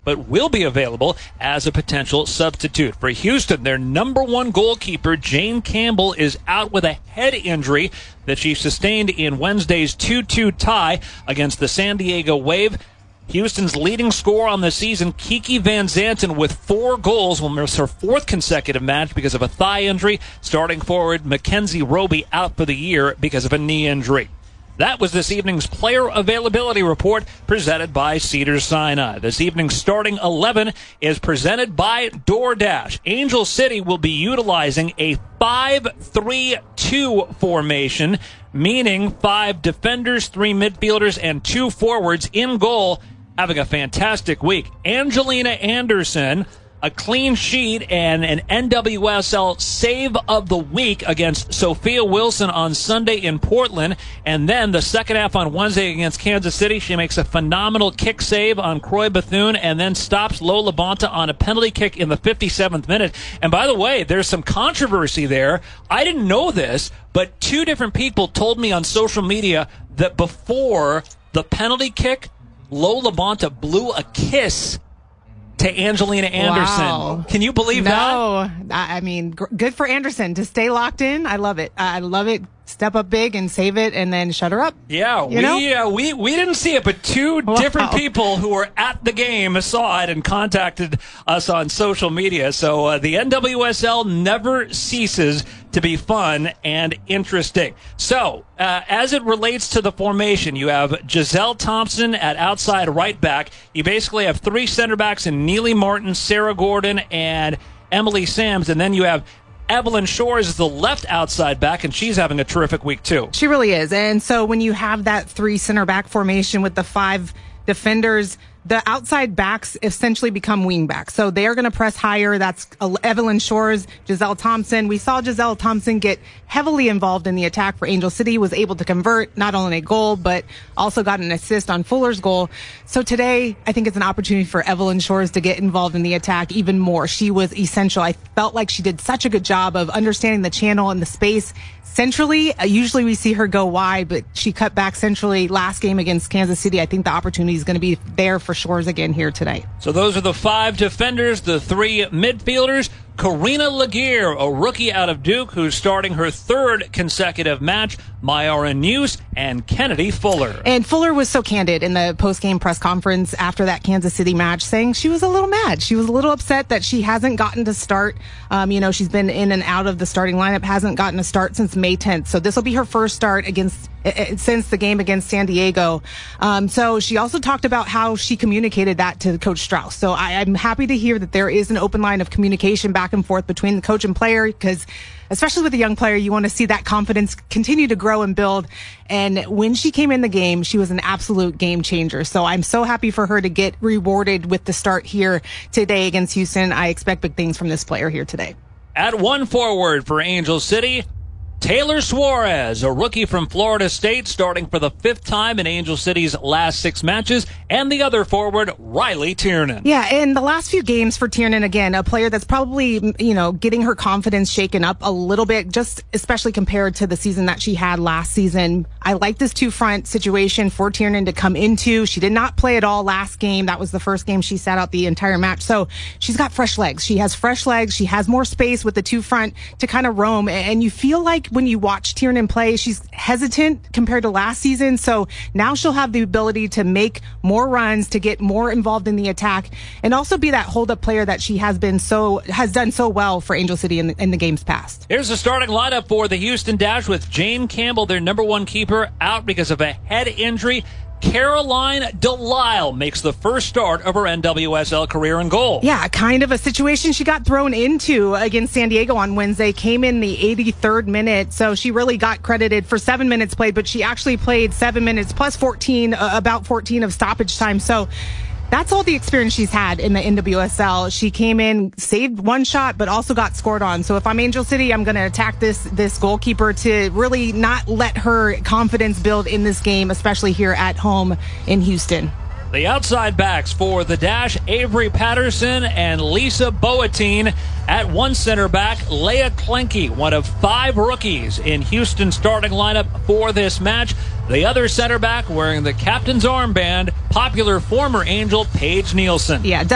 but will be available as a potential substitute. For Houston, their number one goalkeeper, Jane Campbell, is out with a head injury that she sustained in Wednesday's 2-2 tie against the San Diego Wave. Houston's leading scorer on the season, Kiki Van Zanten, with 4 goals, will miss her 4th consecutive match because of a thigh injury. Starting forward Mackenzie Roby out for the year because of a knee injury. That was this evening's player availability report presented by Cedars-Sinai. This evening's starting 11 is presented by DoorDash. Angel City will be utilizing a 5-3-2 formation, meaning 5 defenders, 3 midfielders, and 2 forwards in goal, having a fantastic week. Angelina Anderson, a clean sheet and an NWSL save of the week against Sophia Wilson on Sunday in Portland. And then the second half on Wednesday against Kansas City, she makes a phenomenal kick save on Croy Bethune and then stops Lola Bonta on a penalty kick in the 57th minute. And by the way, there's some controversy there. I didn't know this, but 2 different people told me on social media that before the penalty kick, Lola Bonta blew a kiss to Angelina Anderson. Wow. Can you believe that? No, I mean, good for Anderson to stay locked in. I love it. I love it. Step up big and save it and then shut her up. Yeah, we didn't see it, but 2 different people who were at the game saw it and contacted us on social media. So the NWSL never ceases to be fun and interesting. So as it relates to the formation, you have Giselle Thompson at outside right back. You basically have 3 center backs in Neely Martin, Sarah Gordon, and Emily Sams, and then you have Evelyn Shores is the left outside back, and she's having a terrific week, too. She really is. And so when you have that 3 center back formation with the 5 defenders, the outside backs essentially become wing backs. So they are going to press higher. That's Evelyn Shores, Giselle Thompson. We saw Giselle Thompson get heavily involved in the attack for Angel City, was able to convert not only a goal, but also got an assist on Fuller's goal. So today, I think it's an opportunity for Evelyn Shores to get involved in the attack even more. She was essential. I felt like she did such a good job of understanding the channel and the space centrally. Usually we see her go wide, but she cut back centrally last game against Kansas City. I think the opportunity is going to be there for Shores again here today. So those are the 5 defenders, the 3 midfielders. Karina Laguerre, a rookie out of Duke, who's starting her 3rd consecutive match. Mayara News and Kennedy Fuller. And Fuller was so candid in the post-game press conference after that Kansas City match, saying she was a little mad. She was a little upset that she hasn't gotten to start. She's been in and out of the starting lineup, hasn't gotten a start since May 10th. So this will be her first start since the game against San Diego. So she also talked about how she communicated that to Coach Strauss. So I'm happy to hear that there is an open line of communication back and forth between the coach and player, because especially with a young player, you want to see that confidence continue to grow and build. And when she came in the game, she was an absolute game changer. So I'm so happy for her to get rewarded with the start here today against Houston. I expect big things from this player here today. At 1 forward for Angel City, Taylor Suarez, a rookie from Florida State, starting for the 5th time in Angel City's last 6 matches, and the other forward, Riley Tiernan. Yeah, in the last few games for Tiernan, again, a player that's probably, getting her confidence shaken up a little bit, just especially compared to the season that she had last season. I like this 2-front situation for Tiernan to come into. She did not play at all last game. That was the first game she sat out the entire match. So she's got fresh legs. She has fresh legs. She has more space with the 2-front to kind of roam. And you feel like when you watch Tiernan play, she's hesitant compared to last season. So now she'll have the ability to make more runs, to get more involved in the attack, and also be that hold-up player that she has done so well for Angel City in the games past. Here's the starting lineup for the Houston Dash, with Jane Campbell, their number 1 keeper, out because of a head injury. Caroline Delisle makes the first start of her NWSL career in goal. Yeah, kind of a situation she got thrown into against San Diego on Wednesday. Came in the 83rd minute, so she really got credited for 7 minutes played, but she actually played 7 minutes plus 14, about 14 of stoppage time. So that's all the experience she's had in the NWSL. She came in, saved 1 shot, but also got scored on. So if I'm Angel City, I'm going to attack this goalkeeper to really not let her confidence build in this game, especially here at home in Houston. The outside backs for the Dash, Avery Patterson and Lisa Boateng. At 1 center back, Leah Klenke, one of 5 rookies in Houston's starting lineup for this match. The other center back wearing the captain's armband, popular former Angel Paige Nielsen. Yeah,